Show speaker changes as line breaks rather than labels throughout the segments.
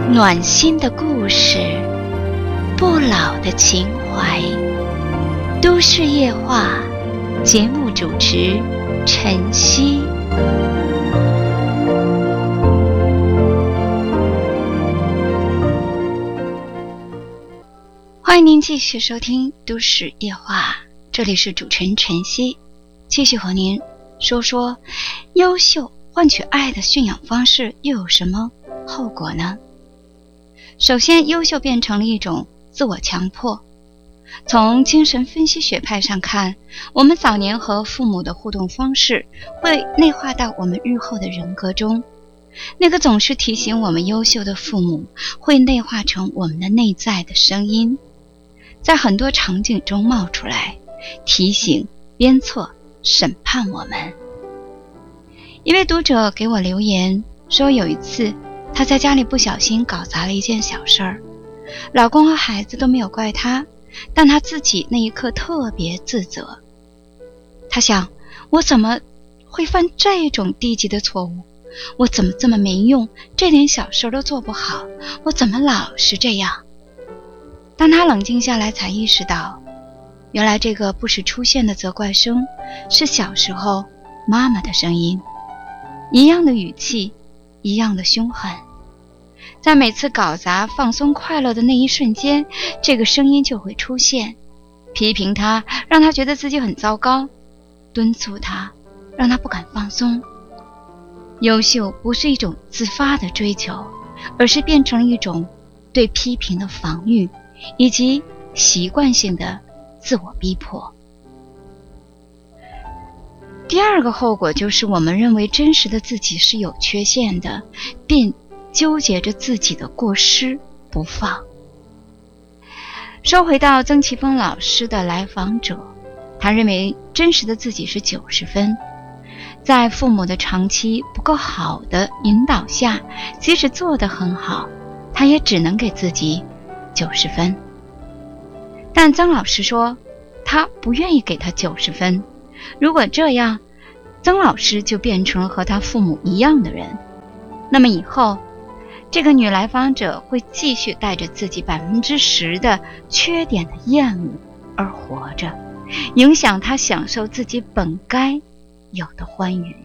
暖心的故事，不老的情怀。都市夜话节目主持晨曦。欢迎您继续收听都市夜话，这里是主持人晨曦，继续和您说说优秀换取爱的驯养方式又有什么后果呢？首先，优秀变成了一种自我强迫。从精神分析学派上看，我们早年和父母的互动方式会内化到我们日后的人格中。那个总是提醒我们优秀的父母，会内化成我们的内在的声音，在很多场景中冒出来，提醒、鞭策、审判我们。一位读者给我留言说，有一次他在家里不小心搞砸了一件小事儿，老公和孩子都没有怪他，但他自己那一刻特别自责。他想，我怎么会犯这种低级的错误？我怎么这么没用，这点小事都做不好？我怎么老是这样？当他冷静下来，才意识到，原来这个不时出现的责怪声是小时候妈妈的声音，一样的语气，一样的凶狠。在每次搞砸放松快乐的那一瞬间，这个声音就会出现，批评他，让他觉得自己很糟糕，敦促他，让他不敢放松。优秀不是一种自发的追求，而是变成了一种对批评的防御，以及习惯性的自我逼迫。第二个后果就是我们认为真实的自己是有缺陷的，并纠结着自己的过失不放。说回到曾奇峰老师的来访者，他认为真实的自己是90分，在父母的长期不够好的引导下，即使做得很好，他也只能给自己90分。但曾老师说，他不愿意给他90分，如果这样，曾老师就变成了和他父母一样的人，那么以后这个女来访者会继续带着自己10%的缺点的厌恶而活着，影响她享受自己本该有的欢愉。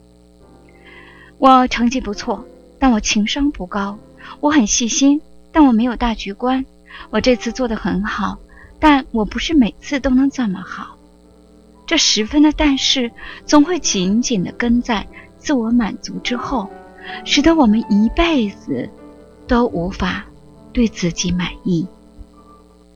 我成绩不错，但我情商不高；我很细心，但我没有大局观；我这次做得很好，但我不是每次都能这么好。这10分的但是总会紧紧地跟在自我满足之后，使得我们一辈子都无法对自己满意。